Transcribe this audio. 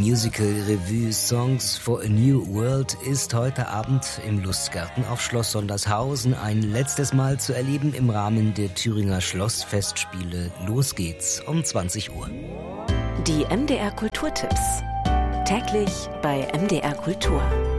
Musical-Revue Songs for a New World ist heute Abend im Lustgarten auf Schloss Sondershausen ein letztes Mal zu erleben im Rahmen der Thüringer Schlossfestspiele. Los geht's um 20 Uhr. Die MDR Kulturtipps. Täglich bei MDR Kultur.